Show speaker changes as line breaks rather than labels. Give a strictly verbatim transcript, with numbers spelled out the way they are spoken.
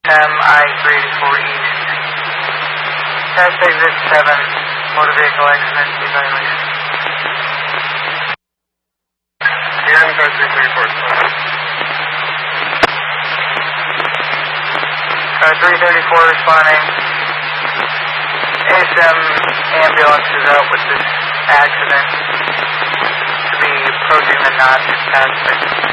M I three eighty-four East. Test exit seven, motor vehicle accident evaluation.
Here in car three thirty-four,
Car three thirty-four responding. A S M ambulance is out with this accident to be approaching the Notch aspect.